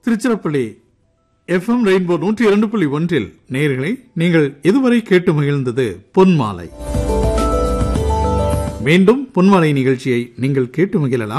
Tiruchirappalli FM rainbow 102.1 நேயர்களே, நீங்கள் இதுவரை கேட்டு மகிழ்ந்தது பொன்மாலை. மீண்டும் பொன்மாலை நிகழ்ச்சியை நீங்கள் கேட்டு மகிழலாம்.